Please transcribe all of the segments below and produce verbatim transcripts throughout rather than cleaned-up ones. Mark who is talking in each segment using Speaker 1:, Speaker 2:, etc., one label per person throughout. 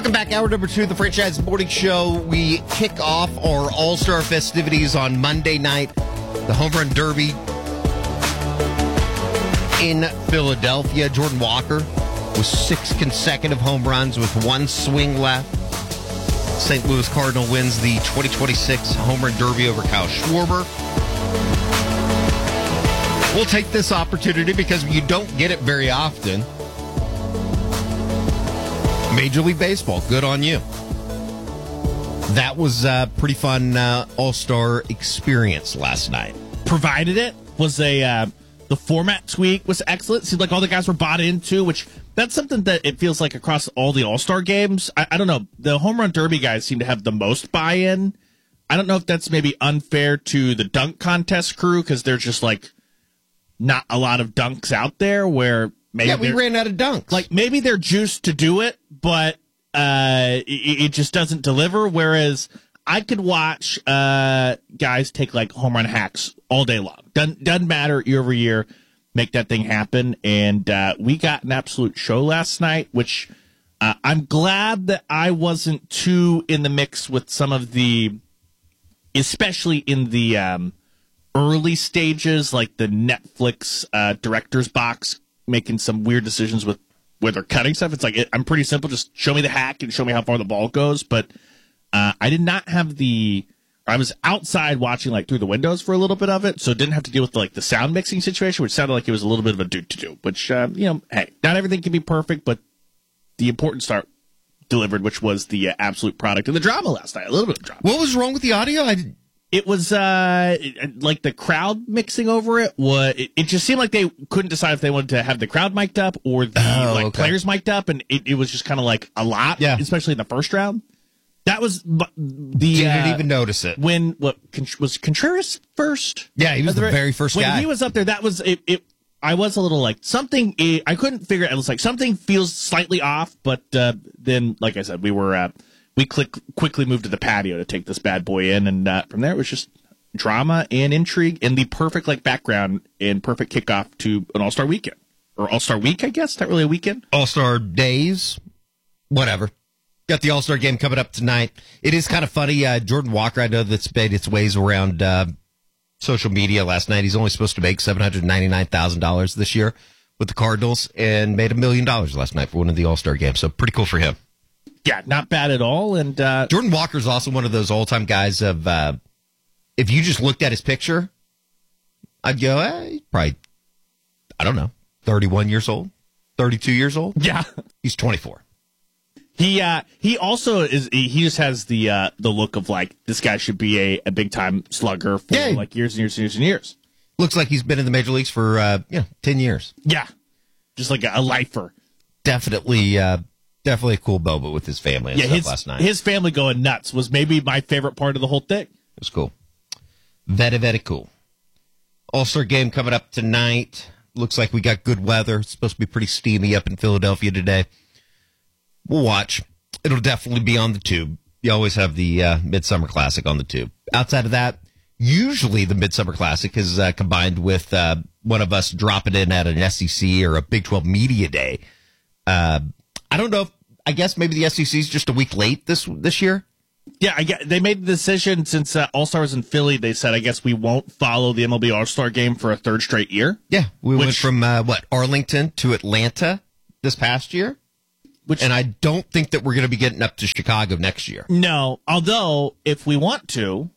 Speaker 1: Welcome back. Hour number two of the Franchise Morning Show. We kick off our All-Star festivities on Monday night. The Home Run Derby in Philadelphia. Jordan Walker with six consecutive home runs with one swing left. Saint Louis Cardinal wins the twenty twenty-six Home Run Derby over Kyle Schwarber. We'll take this opportunity because you don't get it very often. Major League Baseball, good on you. That was a pretty fun uh, All-Star experience last night.
Speaker 2: Provided it was a uh, the format tweak was excellent. Seemed like all the guys were bought into, which that's something that it feels like across all the All-Star games. I, I don't know. The Home Run Derby guys seem to have the most buy-in. I don't know if that's maybe unfair to the dunk contest crew because there's just like not a lot of dunks out there where maybe
Speaker 1: yeah, we ran out of dunks.
Speaker 2: Like maybe they're juiced to do it, but uh, it, it just doesn't deliver. Whereas I could watch uh, guys take like home run hacks all day long. Doesn't doesn't matter year over year. Make that thing happen. And uh, we got an absolute show last night, which uh, I'm glad that I wasn't too in the mix with some of the, especially in the um, early stages, like the Netflix uh, director's box, making some weird decisions with where they're cutting stuff. It's like, it, I'm pretty simple. Just show me the hack and show me how far the ball goes. But uh, I did not have the, I was outside watching like through the windows for a little bit of it. So didn't have to deal with like the sound mixing situation, which sounded like it was a little bit of a do-to-do, which, uh, you know, hey, not everything can be perfect, but the important start delivered, which was the uh, absolute product of the drama last night. A little bit of drama.
Speaker 1: What was wrong with the audio? I did...
Speaker 2: It was uh, like the crowd mixing over it. Was it, it just seemed like they couldn't decide if they wanted to have the crowd mic'd up or the
Speaker 1: oh,
Speaker 2: like
Speaker 1: okay.
Speaker 2: players mic'd up, and it, it was just kind of like a lot,
Speaker 1: yeah.
Speaker 2: especially in the first round. That was the
Speaker 1: didn't
Speaker 2: uh,
Speaker 1: even notice it
Speaker 2: when what was Contreras first?
Speaker 1: Yeah, he was the very first
Speaker 2: when
Speaker 1: guy.
Speaker 2: When he was up there, that was it. it I was a little like something. I couldn't figure it. It was like something feels slightly off, but uh, then, like I said, we were uh, we click, quickly moved to the patio to take this bad boy in, and uh, from there it was just drama and intrigue and the perfect like background and perfect kickoff to an All-Star weekend or All-Star week, I guess. Not really a weekend.
Speaker 1: All-Star days, whatever. Got the All-Star game coming up tonight. It is kind of funny. Uh, Jordan Walker, I know that's made its ways around uh, social media last night. He's only supposed to make seven hundred ninety-nine thousand dollars this year with the Cardinals and made a million dollars last night for winning the All-Star game. So pretty cool for him.
Speaker 2: Yeah, not bad at all. And uh,
Speaker 1: Jordan Walker's also one of those all-time guys of, uh, if you just looked at his picture, I'd go, eh, he's probably, I don't know, thirty-one years old, thirty-two years old.
Speaker 2: Yeah.
Speaker 1: He's twenty-four.
Speaker 2: He uh, he also is. He just has the uh, the look of like this guy should be a, a big time slugger for
Speaker 1: yeah.
Speaker 2: like years and years and years and years.
Speaker 1: Looks like he's been in the major leagues for uh, you know ten years.
Speaker 2: Yeah, just like a, a lifer.
Speaker 1: Definitely, uh, definitely a cool Boba with his family. And
Speaker 2: yeah,
Speaker 1: stuff
Speaker 2: his
Speaker 1: last night.
Speaker 2: His family going nuts was maybe my favorite part of the whole thing. It
Speaker 1: was cool. Very very cool. All-Star game coming up tonight. Looks like we got good weather. It's supposed to be pretty steamy up in Philadelphia today. We'll watch. It'll definitely be on the tube. You always have the uh, Midsummer Classic on the tube. Outside of that, usually the Midsummer Classic is uh, combined with uh, one of us dropping in at an S E C or a Big twelve Media Day. Uh, I don't know if, I guess maybe the S E C is just a week late this this year.
Speaker 2: Yeah, I get, they made the decision since uh, All-Star was in Philly. They said, I guess we won't follow the M L B All-Star game for a third straight year.
Speaker 1: Yeah, we
Speaker 2: which,
Speaker 1: went from, uh, what, Arlington to Atlanta this past year. Which, and I don't think that we're going to be getting up to Chicago next year.
Speaker 2: No, although if we want to,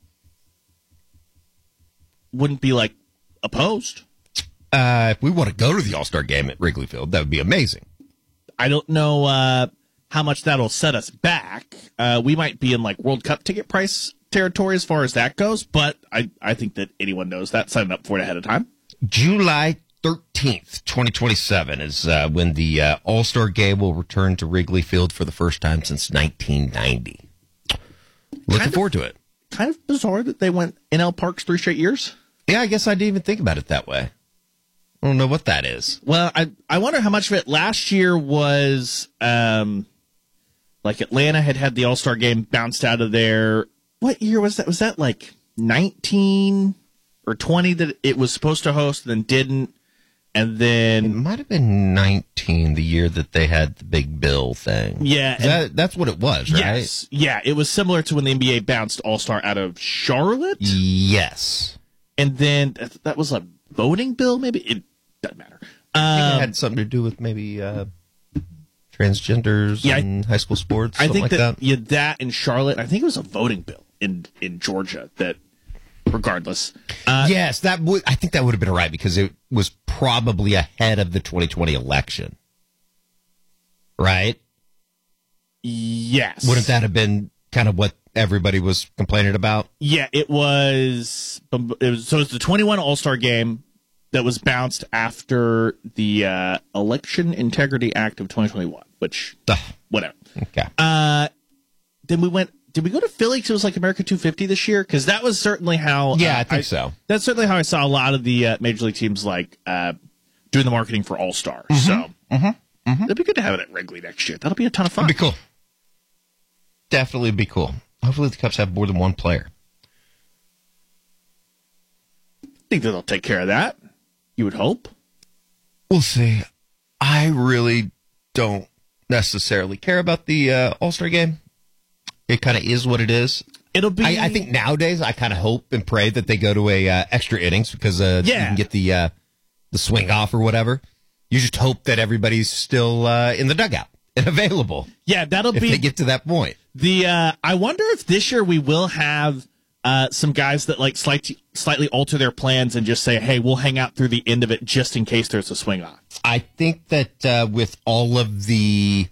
Speaker 2: wouldn't be like opposed.
Speaker 1: Uh, if we want to go to the All-Star game at Wrigley Field, that would be amazing.
Speaker 2: I don't know uh, how much that'll set us back. Uh, we might be in like World Cup ticket price territory as far as that goes, but I, I think that anyone knows that, signing up for it ahead of time.
Speaker 1: July thirteenth, twenty twenty-seven is uh, when the uh, All-Star game will return to Wrigley Field for the first time since nineteen ninety. Looking
Speaker 2: kind
Speaker 1: forward
Speaker 2: of,
Speaker 1: to it.
Speaker 2: Kind of bizarre that they went N L Parks three straight years.
Speaker 1: Yeah, I guess I didn't even think about it that way. I don't know what that is.
Speaker 2: Well, I I wonder how much of it last year was um, like Atlanta had had the All-Star game bounced out of there. What year was that? Was that like nineteen or twenty that it was supposed to host and then didn't? And
Speaker 1: It
Speaker 2: then,
Speaker 1: might have been nineteen, the year that they had the big bill thing.
Speaker 2: yeah.
Speaker 1: 'Cause
Speaker 2: And,
Speaker 1: That, that's what it was, right?
Speaker 2: yes. Yeah. It was similar to when the N B A bounced All-Star out of Charlotte.
Speaker 1: Yes.
Speaker 2: And then that, that was a voting bill, maybe? It doesn't matter.
Speaker 1: I think
Speaker 2: Um,
Speaker 1: it had something to do with maybe uh, transgenders
Speaker 2: Yeah, I-
Speaker 1: in high school sports,
Speaker 2: I
Speaker 1: something
Speaker 2: think
Speaker 1: like
Speaker 2: that,
Speaker 1: that.
Speaker 2: yeah, that in Charlotte, I think it was a voting bill in, in Georgia that, regardless. Uh,
Speaker 1: yes, that would. I think that would have been right because it was probably ahead of the twenty twenty election, right?
Speaker 2: yes.
Speaker 1: Wouldn't that have been kind of what everybody was complaining about?
Speaker 2: Yeah, it was, it was. So it's the twenty-one All-Star game that was bounced after the uh, Election Integrity Act of twenty twenty-one, which,
Speaker 1: Ugh.
Speaker 2: whatever.
Speaker 1: Okay.
Speaker 2: Uh, then we went. Did we go to Philly because it was like America two fifty this year? Because that was certainly how.
Speaker 1: Yeah,
Speaker 2: uh,
Speaker 1: I think so.
Speaker 2: That's certainly how I saw a lot of the uh, major league teams like uh, doing the marketing for All Star. So it'd be good to have it at Wrigley next year. That'll be a ton of fun.
Speaker 1: It'd be cool. Definitely be cool. Hopefully the Cubs have more than one player.
Speaker 2: I think that they'll take care of that. You would hope.
Speaker 1: We'll see. I really don't necessarily care about the uh, All-Star game. It kind of is what it is.
Speaker 2: It'll be.
Speaker 1: I, I think nowadays I kind of hope and pray that they go to a uh, extra innings because uh, you
Speaker 2: Yeah.
Speaker 1: can get the uh, the swing off or whatever. You just hope that everybody's still uh, in the dugout and available
Speaker 2: Yeah, that'll
Speaker 1: if
Speaker 2: be
Speaker 1: they get to that point.
Speaker 2: the. Uh, I wonder if this year we will have uh, some guys that like slightly slightly alter their plans and just say, "Hey, we'll hang out through the end of it just in case there's a swing off."
Speaker 1: I think that uh, with all of the,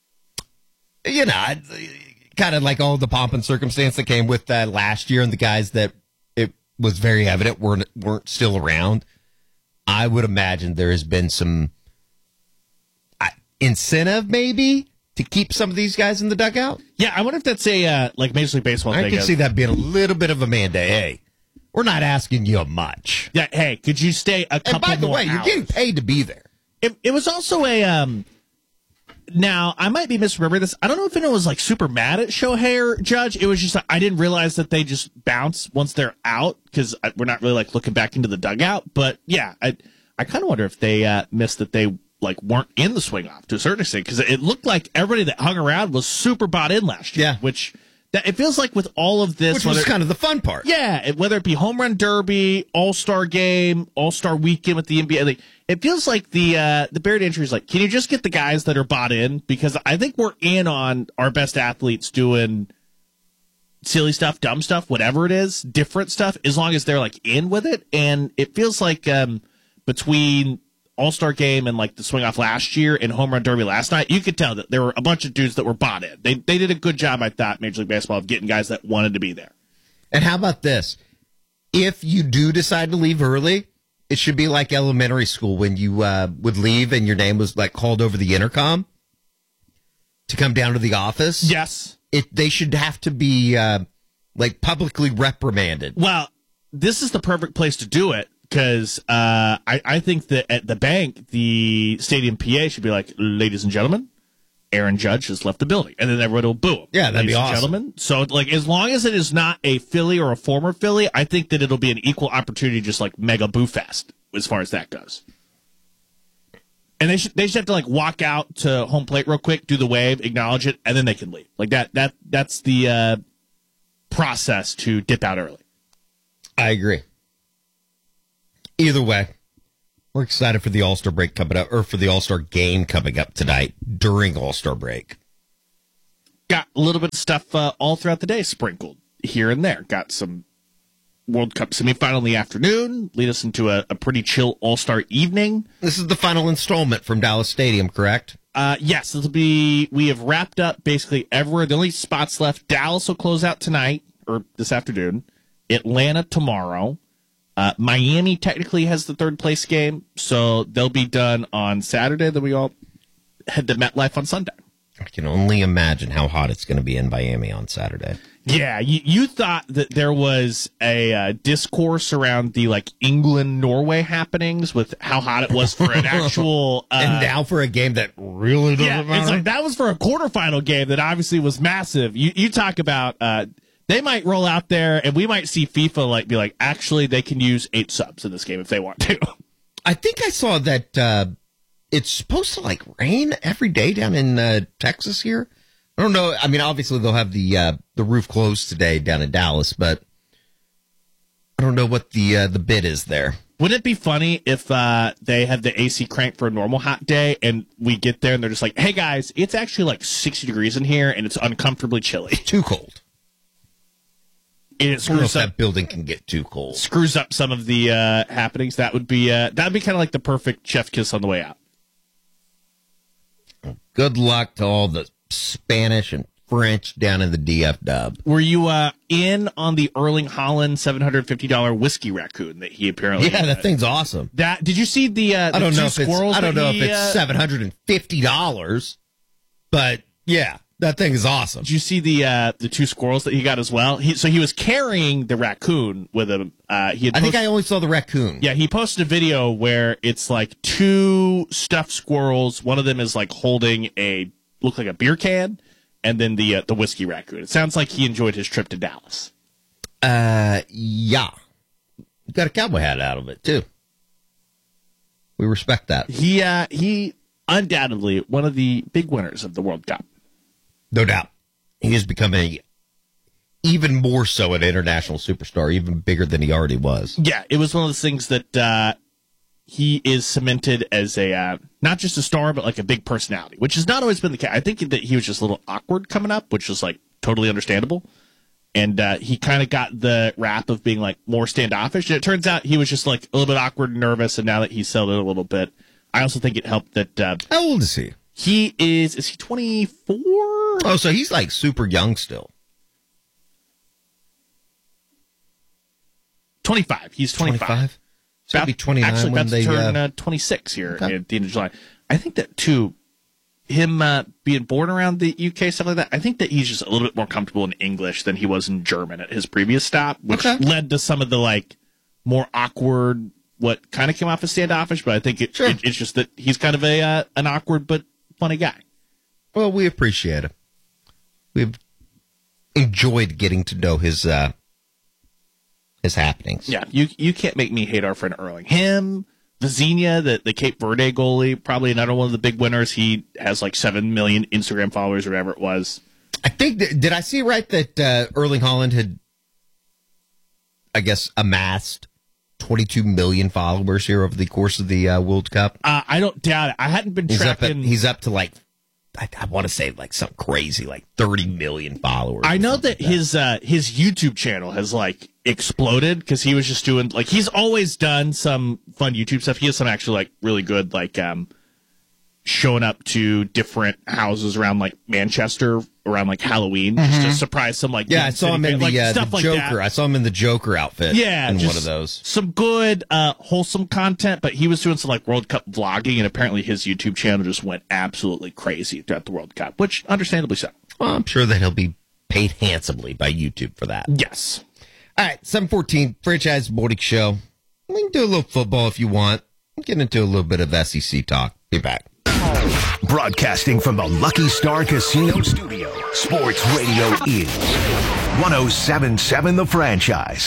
Speaker 1: you know, kind of like all the pomp and circumstance that came with that last year and the guys that it was very evident weren't, weren't still around, I would imagine there has been some uh, incentive maybe to keep some of these guys in the dugout.
Speaker 2: Yeah, I wonder if that's a uh, like Major League Baseball
Speaker 1: I
Speaker 2: thing.
Speaker 1: can
Speaker 2: of-
Speaker 1: see that being a little bit of a mandate. Hey, we're not asking you much.
Speaker 2: Yeah, hey, could you stay a couple
Speaker 1: And by the
Speaker 2: more
Speaker 1: way, you're
Speaker 2: hours?
Speaker 1: getting paid to be there.
Speaker 2: It, it was also a. Um, now I might be misremembering this. I don't know if anyone was like super mad at Shohei or Judge. It was just I didn't realize that they just bounce once they're out because we're not really like looking back into the dugout. But yeah, I I kind of wonder if they uh, missed that they like weren't in the swing off to a certain extent because it looked like everybody that hung around was super bought in last year.
Speaker 1: Yeah.
Speaker 2: which that it feels like with all of this,
Speaker 1: Which was
Speaker 2: whether-
Speaker 1: kind of the fun part.
Speaker 2: yeah, it- whether it be home run derby, All Star game, All Star weekend with the N B A, like, it feels like the uh, the barrier to entry is like, can you just get the guys that are bought in? Because I think we're in on our best athletes doing silly stuff, dumb stuff, whatever it is, different stuff, as long as they're like in with it. And it feels like um, between All Star game and like the swing off last year and home run derby last night, you could tell that there were a bunch of dudes that were bought in. They they did a good job, I thought, Major League Baseball, of getting guys that wanted to be there.
Speaker 1: And how about this? If you do decide to leave early, it should be like elementary school when you uh, would leave and your name was like called over the intercom to come down to the office.
Speaker 2: Yes.
Speaker 1: It they should have to be uh, like publicly reprimanded.
Speaker 2: Well, this is the perfect place to do it because uh, I, I think that at the bank, the stadium P A should be like, ladies and gentlemen, Aaron Judge has left the building. And then everyone will boo him.
Speaker 1: Yeah, that'd
Speaker 2: ladies
Speaker 1: be
Speaker 2: and
Speaker 1: awesome.
Speaker 2: gentlemen. So, like, as long as it is not a Philly or a former Philly, I think that it'll be an equal opportunity, just like mega boo fest as far as that goes. And they should they should have to like walk out to home plate real quick, do the wave, acknowledge it, and then they can leave. Like that that that's the uh, process to dip out early.
Speaker 1: I agree. Either way, we're excited for the All-Star break coming up, or for the All-Star game coming up tonight during All-Star break.
Speaker 2: Got a little bit of stuff uh, all throughout the day sprinkled here and there. Got some World Cup semifinal in the afternoon, lead us into a, a pretty chill All-Star evening.
Speaker 1: This is the final installment from Dallas Stadium, correct?
Speaker 2: Uh, yes, this will be, we have wrapped up basically everywhere. The only spots left, Dallas will close out tonight, or this afternoon, Atlanta tomorrow. Uh, Miami technically has the third place game, so they'll be done on Saturday. Then we all head to MetLife on Sunday.
Speaker 1: I can only imagine how hot it's going to be in Miami on Saturday.
Speaker 2: Yeah, you, you thought that there was a uh, discourse around the like England Norway happenings with how hot it was for an actual. Uh,
Speaker 1: and now for a game that really doesn't
Speaker 2: yeah,
Speaker 1: matter.
Speaker 2: it's like that was for a quarterfinal game that obviously was massive. You you talk about uh, they might roll out there and we might see FIFA like be like, actually they can use eight subs in this game if they want to.
Speaker 1: I think I saw that uh, it's supposed to like rain every day down in uh, Texas here. I don't know. I mean, obviously they'll have the uh, the roof closed today down in Dallas, but I don't know what the uh, the bid is there.
Speaker 2: Wouldn't it be funny if uh, they had the A C cranked for a normal hot day and we get there and they're just like, hey, guys, it's actually like sixty degrees in here and it's uncomfortably chilly.
Speaker 1: Too cold.
Speaker 2: And it
Speaker 1: I don't know if
Speaker 2: screws up,
Speaker 1: that building can get too cold.
Speaker 2: screws up some of the uh, happenings. That would be uh, that would be kind of like the perfect chef kiss on the way out.
Speaker 1: Good luck to all the Spanish and French down in the D F Dub.
Speaker 2: Were you uh, in on the Erling Haaland seven hundred fifty dollars whiskey raccoon that he apparently
Speaker 1: Yeah, that
Speaker 2: uh,
Speaker 1: thing's awesome.
Speaker 2: That did you see the? Uh, the
Speaker 1: I don't
Speaker 2: two
Speaker 1: know if it's
Speaker 2: squirrels
Speaker 1: I don't
Speaker 2: that
Speaker 1: know
Speaker 2: he,
Speaker 1: if it's
Speaker 2: uh,
Speaker 1: seven hundred and fifty dollars, but yeah, that thing is awesome.
Speaker 2: Did you see the uh, the two squirrels that he got as well? He, so he was carrying the raccoon with him. Uh, he had
Speaker 1: I think
Speaker 2: post-
Speaker 1: I only saw the raccoon.
Speaker 2: yeah, he posted a video where it's like two stuffed squirrels. One of them is like holding a look like a beer can, and then the uh, the whiskey raccoon. It sounds like he enjoyed his trip to Dallas.
Speaker 1: Uh, yeah, got a cowboy hat out of it too. We respect that,
Speaker 2: He uh, he undoubtedly one of the big winners of the World Cup.
Speaker 1: no doubt. He has become a even more so an international superstar, even bigger than he already was.
Speaker 2: Yeah, it was one of those things that uh, he is cemented as a uh, not just a star, but like a big personality, which has not always been the case. I think that he was just a little awkward coming up, which was like totally understandable. And uh, he kind of got the rap of being like more standoffish. And it turns out he was just like a little bit awkward and nervous. And now that he's settled in a little bit, I also think it helped that uh,
Speaker 1: How old is he?
Speaker 2: he is, is he twenty-four?
Speaker 1: Oh, so he's like super young still.
Speaker 2: twenty-five. He's twenty-five.
Speaker 1: So he'll be twenty-nine
Speaker 2: Actually,
Speaker 1: when
Speaker 2: about
Speaker 1: they
Speaker 2: to turn
Speaker 1: uh,
Speaker 2: uh, twenty-six here
Speaker 1: okay.
Speaker 2: at the end of July. I think that, too, him uh, being born around the U K, stuff like that, I think that he's just a little bit more comfortable in English than he was in German at his previous stop, which
Speaker 1: Okay.
Speaker 2: led to some of the, like, more awkward, what kind of came off as standoffish, but I think it,
Speaker 1: Sure.
Speaker 2: it, it's just that he's kind of a uh, an awkward but funny guy.
Speaker 1: Well, we appreciate it. We've enjoyed getting to know his uh, his happenings.
Speaker 2: Yeah, you you can't make me hate our friend Erling. Him, Vizinha, the, the Cape Verde goalie, probably another one of the big winners. He has like seven million Instagram followers or whatever it was.
Speaker 1: I think, that, did I see right that uh, Erling Haaland had, I guess, amassed twenty-two million followers here over the course of the uh, World Cup?
Speaker 2: Uh, I don't doubt it. I hadn't been
Speaker 1: He's up, at,
Speaker 2: tracking.
Speaker 1: he's up to like, I, I want to say like something crazy, like thirty million followers.
Speaker 2: I
Speaker 1: or
Speaker 2: know
Speaker 1: something
Speaker 2: that
Speaker 1: like
Speaker 2: his uh, his YouTube channel has like exploded because he was just doing like he's always done some fun YouTube stuff. He has some actually like really good like um showing up to different houses around like Manchester around like Halloween just to surprise some like
Speaker 1: Yeah, I saw him in the,
Speaker 2: like,
Speaker 1: uh, the
Speaker 2: stuff like
Speaker 1: Joker.
Speaker 2: that.
Speaker 1: I saw him in the Joker outfit.
Speaker 2: Yeah,
Speaker 1: in
Speaker 2: just
Speaker 1: one of those.
Speaker 2: Some good, uh, wholesome content, but he was doing some like World Cup vlogging, and apparently his YouTube channel just went absolutely crazy throughout the World Cup, which understandably so.
Speaker 1: Well, I'm sure that he'll be paid handsomely by YouTube for that.
Speaker 2: Yes.
Speaker 1: All right, seven fourteen, Franchise Morning Show. We can do a little football if you want. Get into a little bit of S E C talk. Be back.
Speaker 3: Broadcasting from the Lucky Star Casino Studio, Sports Radio is one oh seven point seven The Franchise.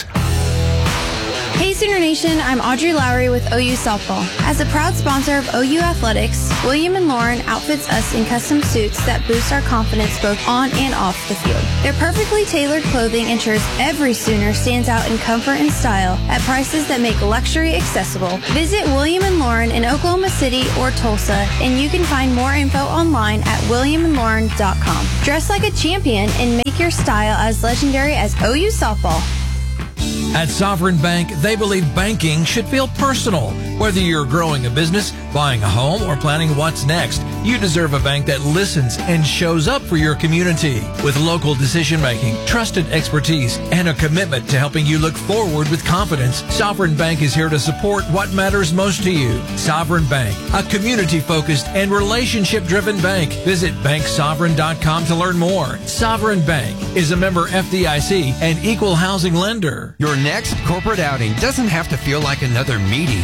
Speaker 4: Hey Sooner Nation, I'm Audrey Lowry with O U Softball. As a proud sponsor of O U Athletics, William and Lauren outfits us in custom suits that boost our confidence both on and off the field. Their perfectly tailored clothing ensures every Sooner stands out in comfort and style at prices that make luxury accessible. Visit William and Lauren in Oklahoma City or Tulsa, and you can find more info online at william and lauren dot com. Dress like a champion and make your style as legendary as O U Softball.
Speaker 5: At Sovereign Bank, they believe banking should feel personal. Whether you're growing a business, buying a home, or planning what's next, you deserve a bank that listens and shows up for your community. With local decision-making, trusted expertise, and a commitment to helping you look forward with confidence, Sovereign Bank is here to support what matters most to you. Sovereign Bank, a community-focused and relationship-driven bank. Visit bank sovereign dot com to learn more. Sovereign Bank is a member F D I C and equal housing lender.
Speaker 6: Your next corporate outing doesn't have to feel like another meeting. Just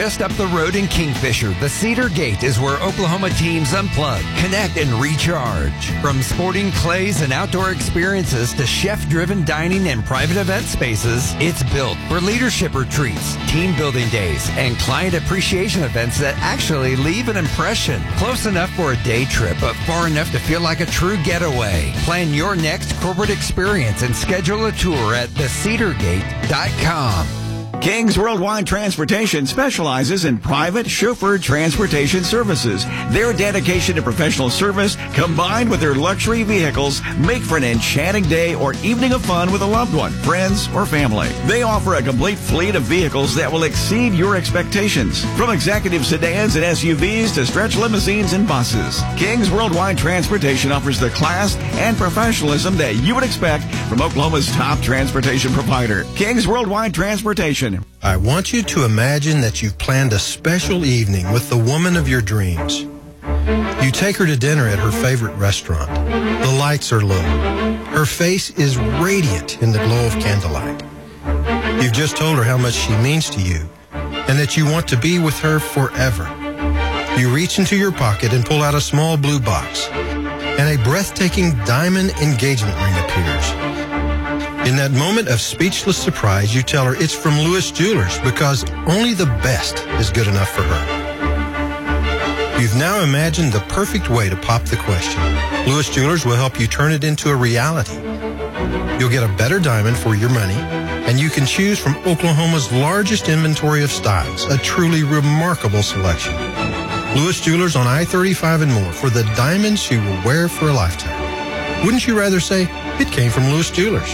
Speaker 6: Just up the road in Kingfisher, the Cedar Gate is where Oklahoma teams unplug, connect, and recharge. From sporting clays and outdoor experiences to chef-driven dining and private event spaces, it's built for leadership retreats, team building days, and client appreciation events that actually leave an impression. Close enough for a day trip, but far enough to feel like a true getaway. Plan your next corporate experience and schedule a tour at the cedar gate dot com.
Speaker 7: King's Worldwide Transportation specializes in private chauffeured transportation services. Their dedication to professional service combined with their luxury vehicles make for an enchanting day or evening of fun with a loved one, friends, or family. They offer a complete fleet of vehicles that will exceed your expectations. From executive sedans and S U Vs to stretch limousines and buses, King's Worldwide Transportation offers the class and professionalism that you would expect from Oklahoma's top transportation provider. King's Worldwide Transportation.
Speaker 8: I want you to imagine that you've planned a special evening with the woman of your dreams. You take her to dinner at her favorite restaurant. The lights are low. Her face is radiant in the glow of candlelight. You've just told her how much she means to you and that you want to be with her forever. You reach into your pocket and pull out a small blue box, and a breathtaking diamond engagement ring appears. In that moment of speechless surprise, you tell her it's from Lewis Jewelers because only the best is good enough for her. You've now imagined the perfect way to pop the question. Lewis Jewelers will help you turn it into a reality. You'll get a better diamond for your money, and you can choose from Oklahoma's largest inventory of styles, a truly remarkable selection. Lewis Jewelers on I thirty-five and more for the diamonds you will wear for a lifetime. Wouldn't you rather say it came from Lewis Jewelers?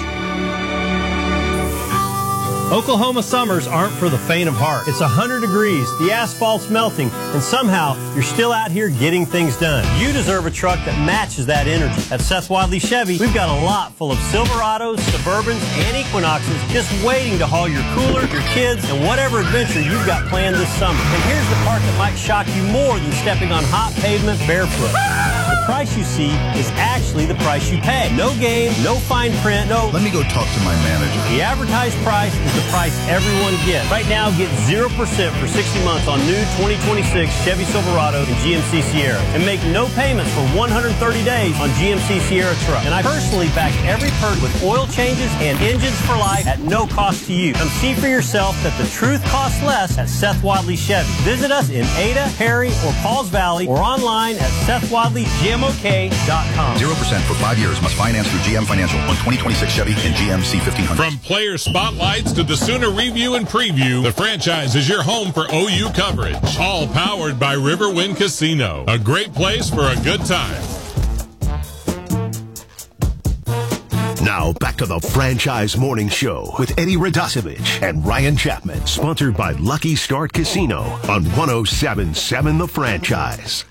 Speaker 9: Oklahoma summers aren't for the faint of heart. It's one hundred degrees, the asphalt's melting, and somehow you're still out here getting things done. You deserve a truck that matches that energy. At Seth Wadley Chevy, we've got a lot full of Silverados, Suburbans, and Equinoxes just waiting to haul your cooler, your kids, and whatever adventure you've got planned this summer. And here's the part that might shock you more than stepping on hot pavement barefoot. The price you see is actually the price you pay. No game, no fine print, no...
Speaker 10: Let me go talk to my manager.
Speaker 9: The advertised price is the price everyone gets. Right now, get zero percent for sixty months on new twenty twenty-six Chevy Silverado and G M C Sierra. And make no payments for one hundred thirty days on G M C Sierra truck. And I personally back every perk with oil changes and engines for life at no cost to you. Come see for yourself that the truth costs less at Seth Wadley Chevy. Visit us in Ada, Perry, or Pauls Valley, or online at seth wadley g m o k dot com.
Speaker 10: zero percent for five years. Must finance through G M Financial on twenty twenty-six Chevy and G M C fifteen hundred.
Speaker 11: From player spotlights to the Sooner review and preview, the franchise is your home for O U coverage. All powered by Riverwind Casino. A great place for a good time.
Speaker 3: Now back to the Franchise Morning Show with Eddie Radosevich and Ryan Chapman. Sponsored by Lucky Start Casino on one oh seven point seven The Franchise.